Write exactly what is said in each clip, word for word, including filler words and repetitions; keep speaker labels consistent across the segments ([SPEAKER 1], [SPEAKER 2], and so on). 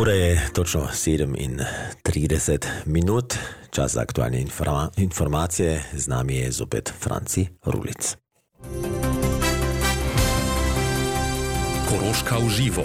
[SPEAKER 1] Ura je točno sedem in trideset minut, čas za aktualne informa- informacije. Z nami je zopet Franci Rulic.
[SPEAKER 2] Koroška v živo.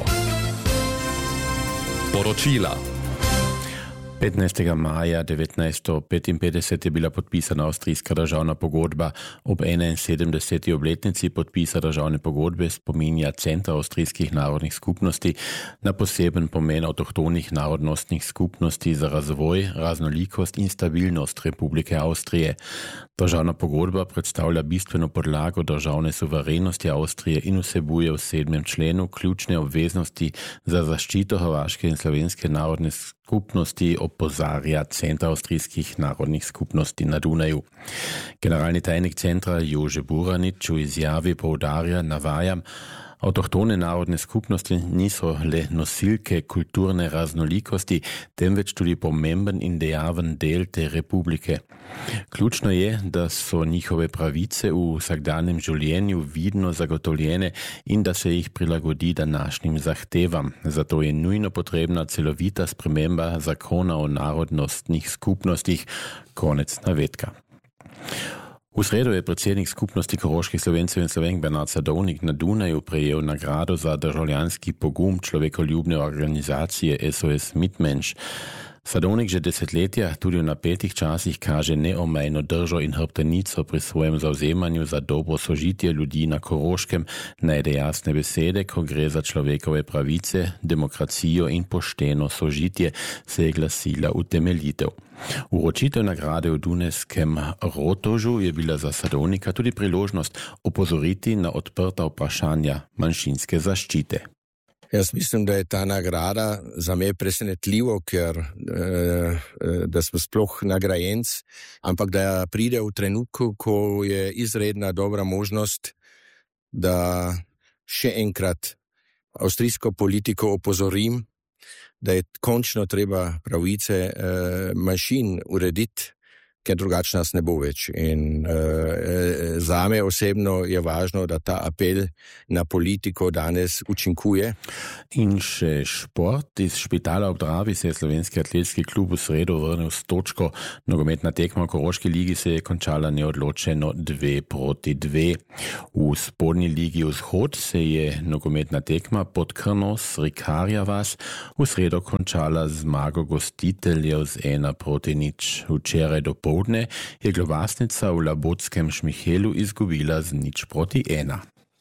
[SPEAKER 2] Poročila.
[SPEAKER 3] petnajstega maja devetnajststo petinpetdeset je bila podpisana avstrijska državna pogodba. Ob enainsedemdeseti obletnici podpisa državne pogodbe spominja Center avstrijskih narodnih skupnosti na poseben pomen avtohtonih narodnostnih skupnosti za razvoj, raznolikost in stabilnost Republike Avstrije. Državna pogodba predstavlja bistveno podlago državne suverenosti Avstrije in vsebuje v sedmem členu ključne obveznosti za zaščito hrvaške in slovenske narodne skupnosti, opozarja Center avstrijskih narodnih skupnosti na Dunaju. Generalni tajnik centra Jože Buranič v izjavi poudarja, navajam, avtohtone narodne skupnosti niso le nosilke kulturne raznolikosti, temveč tudi pomemben in dejaven del te republike. Ključno je, da so njihove pravice v vsakdanjem življenju vidno zagotovljene in da se jih prilagodi današnjim zahtevam. Zato je nujno potrebna celovita sprememba zakona o narodnostnih skupnostih. Konec navedka. V sredo je predsednik skupnosti koroških Slovencev in Slovenk Bernard Sadovnik na Dunaju prejel nagrado za državljanski pogum človekoljubne organizacije S O S Mitmensch. Sadovnik že desetletja tudi v napetih časih kaže neomejno držo in hrbtenico pri svojem zavzemanju za dobro sožitje ljudi na Koroškem, najde jasne besede, ko gre za človekove pravice, demokracijo in pošteno sožitje, se je glasila utemeljitev. Uročitev nagrade v Dunajskem Rotožu je bila za Sadovnika tudi priložnost opozoriti na odprta vprašanja manjšinske zaščite.
[SPEAKER 4] Jaz mislim, da je ta nagrada za me presenetljivo, ker eh, da smo sploh nagrajenc, ampak da pride v trenutku, ko je izredna dobra možnost, da še enkrat avstrijsko politiko opozorim, da je končno treba pravice eh, manjšin urediti, ker drugače nas ne bo več. In eh, zame osebno je važno, da ta apel na politiko danes učinkuje.
[SPEAKER 3] In še šport. Iz Špitala ob Dravi se je Slovenski atletski klub v sredo vrnil s točko. Nogometna tekma v Koroški ligi se je končala neodločeno dve proti dve. V spodnji ligi Vzhod se je nogometna tekma pod Krnos Rikarja vas v sredo končala zmago gostiteljev z ena proti nič. Včeraj do je globasnica v Labotskem Šmihelu izgubila z nič proti ena.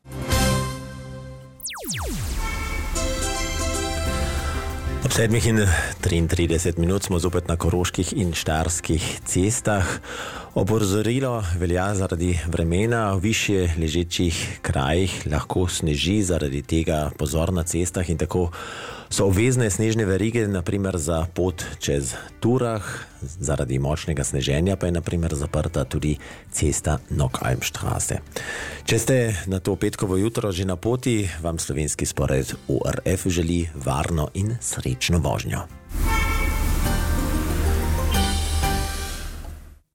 [SPEAKER 1] Ob sedmih in triintrideset minut smo zopet na koroških in štajerskih cestah. Opozorilo velja zaradi vremena. V višje ležečih krajih lahko sneži, zaradi tega pozor na cestah in tako so obvezne snežne verige, naprimer za pot čez Turah. Zaradi močnega sneženja pa je naprimer zaprta tudi cesta Nockalmstraße. Če ste na to petkovo jutro že na poti, vam slovenski spored O R F želi varno in srečno vožnjo.